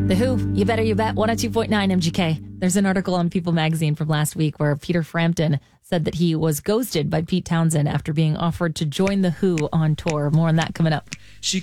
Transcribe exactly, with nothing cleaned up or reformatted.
The Who, You Better You Bet, one oh two point nine M G K. There's an article on People magazine from last week where Peter Frampton said that he was ghosted by Pete Townsend after being offered to join The Who on tour. More on that coming up.